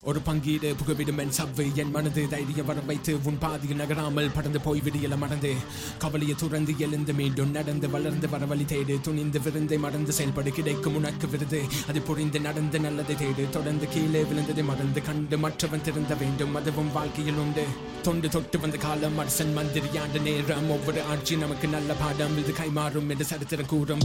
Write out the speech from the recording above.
ஒரு பங்கீடு புகவிடும் என் சவ்வு என் மனது தைரியம் வர வைத்து உன் பாதியில் நகராமல் படந்து போய் விடியல மறந்து கவலையை துறந்து எழுந்து மீண்டும் நடந்து வளர்ந்து வரவழி தேடு துணிந்து விருந்தை மறந்து செயல்படு கிடைக்கும் உனக்கு விருது அது புரிந்து நடந்து நல்லதை தேடு தொடர்ந்து கீழே விழுந்ததை மறந்து கண்டு மற்றவன் திருந்த வேண்டும் அதுவும் வாழ்க்கையில் உண்டு தொண்டு தொட்டு வந்த காலம் அரசன் மந்திரியாண்ட நேரம் ஒவ்வொரு ஆட்சி நமக்கு நல்ல பாடம் இது கைமாறும் என்று சரித்திரம் கூறும்